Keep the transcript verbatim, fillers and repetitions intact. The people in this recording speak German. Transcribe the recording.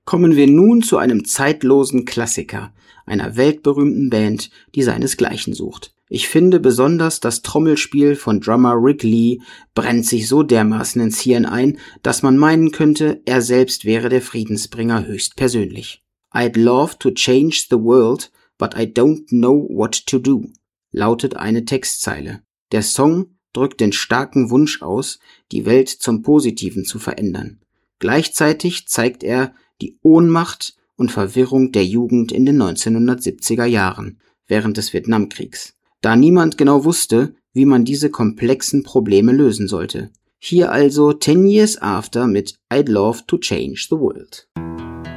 Kommen wir nun zu einem zeitlosen Klassiker, einer weltberühmten Band, die seinesgleichen sucht. Ich finde besonders das Trommelspiel von Drummer Rick Lee brennt sich so dermaßen ins Hirn ein, dass man meinen könnte, er selbst wäre der Friedensbringer höchstpersönlich. I'd love to change the world, but I don't know what to do, lautet eine Textzeile. Der Song drückt den starken Wunsch aus, die Welt zum Positiven zu verändern. Gleichzeitig zeigt er die Ohnmacht und Verwirrung der Jugend in den neunzehnhundertsiebziger Jahren, während des Vietnamkriegs, da niemand genau wusste, wie man diese komplexen Probleme lösen sollte. Hier also Ten Years After mit I'd Love to Change the World.